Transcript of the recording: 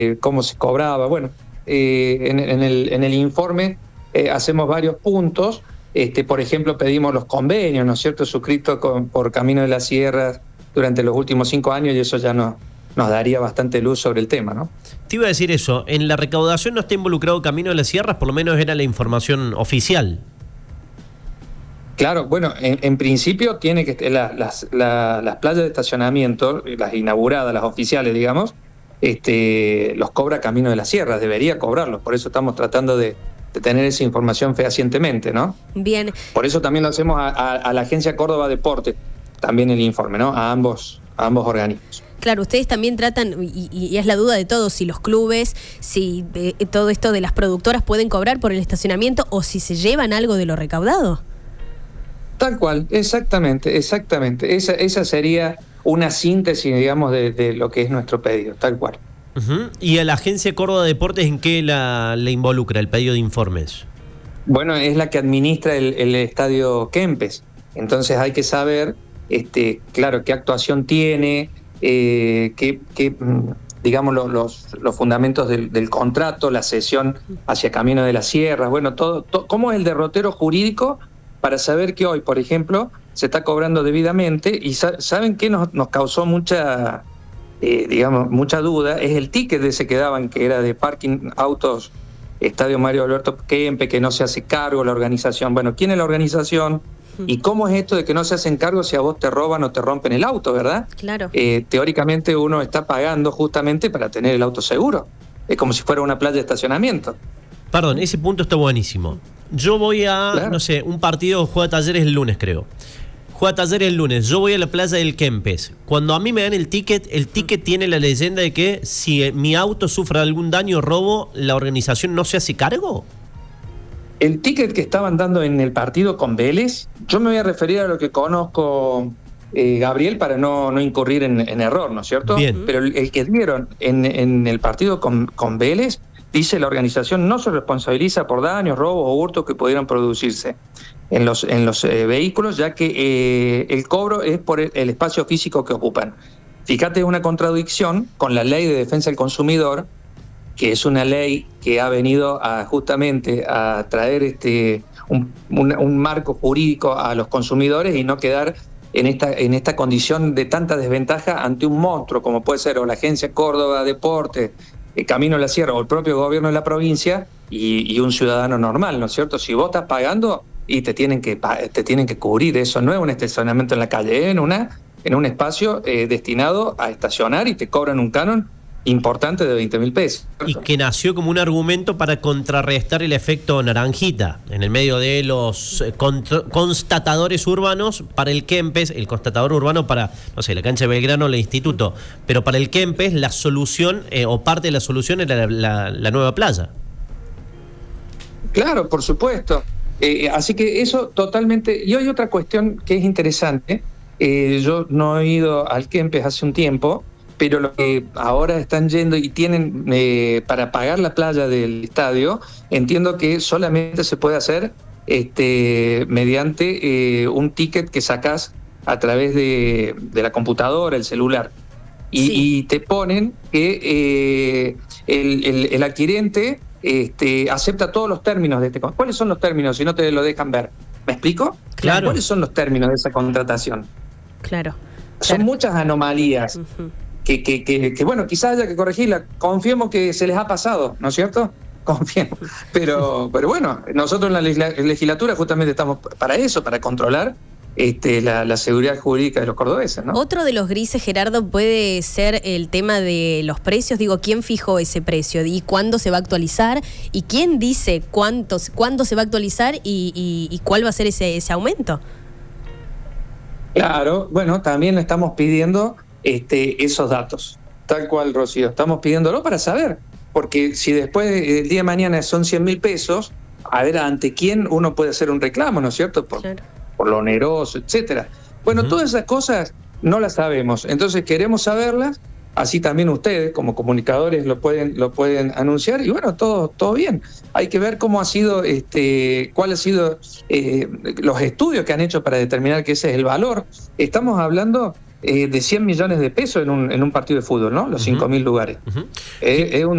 cómo se cobraba. Bueno, en el informe hacemos varios puntos. Por ejemplo, pedimos los convenios, ¿no es cierto?, suscritos por Camino de las Sierras durante los últimos 5 años, y eso ya nos daría bastante luz sobre el tema, ¿no? Te iba a decir eso, en la recaudación no está involucrado Camino de las Sierras, por lo menos era la información oficial. Claro, bueno, en principio tiene que las playas de estacionamiento, las inauguradas, las oficiales, digamos, los cobra Camino de las Sierras, debería cobrarlos, por eso estamos tratando de tener esa información fehacientemente, ¿no? Bien. Por eso también lo hacemos a la Agencia Córdoba Deporte, también el informe, ¿no? A ambos organismos. Claro, ustedes también tratan, y es la duda de todos, si los clubes, si todo esto de las productoras pueden cobrar por el estacionamiento o si se llevan algo de lo recaudado. Tal cual, exactamente. Esa sería una síntesis, digamos, de lo que es nuestro pedido, tal cual. ¿Y a la Agencia Córdoba Deportes en qué la involucra el pedido de informes? Bueno, es la que administra el estadio Kempes. Entonces hay que saber, claro, qué actuación tiene, digamos, los fundamentos del contrato, la cesión hacia Camino de las Sierras, bueno, todo cómo es el derrotero jurídico para saber que hoy, por ejemplo, se está cobrando debidamente. Y ¿saben qué nos causó mucha duda? Es el ticket de ese que daban, que era de parking autos, Estadio Mario Alberto Kempes, que no se hace cargo la organización. Bueno, ¿quién es la organización? ¿Y cómo es esto de que no se hacen cargo si a vos te roban o te rompen el auto, verdad? Claro. Teóricamente uno está pagando justamente para tener el auto seguro. Es como si fuera una playa de estacionamiento. Perdón, ese punto está buenísimo. Yo voy a, claro, no sé, un partido juega Talleres el lunes, creo. Juega Talleres el lunes, yo voy a la playa del Kempes. Cuando a mí me dan el ticket tiene la leyenda de que si mi auto sufre algún daño o robo, ¿la organización no se hace cargo? El ticket que estaban dando en el partido con Vélez, yo me voy a referir a lo que conozco, Gabriel, para no incurrir en error, ¿no es cierto? Bien. Pero el que dieron en el partido con Vélez, dice: la organización no se responsabiliza por daños, robos o hurtos que pudieran producirse en los vehículos, ya que el cobro es por el espacio físico que ocupan. Fíjate, una contradicción con la Ley de Defensa del Consumidor, que es una ley que ha venido justamente a traer un marco jurídico a los consumidores y no quedar en esta condición de tanta desventaja ante un monstruo como puede ser o la Agencia Córdoba Deporte, Camino de la Sierra o el propio gobierno de la provincia y un ciudadano normal, ¿no es cierto? Si vos estás pagando y te tienen que cubrir, eso no es un estacionamiento en la calle, en un espacio destinado a estacionar, y te cobran un canon importante de 20.000 pesos. Y que nació como un argumento para contrarrestar el efecto naranjita en el medio de los constatadores urbanos para el Kempes, el constatador urbano para, no sé, la cancha de Belgrano o el instituto, pero para el Kempes la solución o parte de la solución era la nueva playa. Claro, por supuesto. Así que eso totalmente. Y hay otra cuestión que es interesante. Yo no he ido al Kempes hace un tiempo, pero lo que ahora están yendo y tienen para pagar la playa del estadio, entiendo que solamente se puede hacer mediante un ticket que sacás a través de la computadora, el celular. Y te ponen que el adquirente acepta todos los términos de este. ¿Cuáles son los términos si no te lo dejan ver? ¿Me explico? Claro. ¿Cuáles son los términos de esa contratación? Claro. Son muchas anomalías. Que bueno, quizás haya que corregirla. Confiemos que se les ha pasado, ¿no es cierto? Confiemos. Pero bueno, nosotros en la legislatura justamente estamos para eso, para controlar la seguridad jurídica de los cordobeses, ¿no? Otro de los grises, Gerardo, puede ser el tema de los precios. Digo, ¿quién fijó ese precio? ¿Y cuándo se va a actualizar? ¿Y quién dice cuándo se va a actualizar y cuál va a ser ese aumento? Claro, bueno, también le estamos pidiendo esos datos, tal cual, Rocío. Estamos pidiéndolo para saber, porque si después el día de mañana son 100.000 pesos, a ver ante quién uno puede hacer un reclamo, ¿no es cierto? Por lo oneroso, etcétera. Bueno, todas esas cosas no las sabemos, entonces queremos saberlas. Así también ustedes, como comunicadores, lo pueden anunciar, y bueno, todo bien. Hay que ver cómo ha sido, cuál ha sido los estudios que han hecho para determinar que ese es el valor. Estamos hablando de 100 millones de pesos en un partido de fútbol, ¿no? Los 5.000 lugares. Es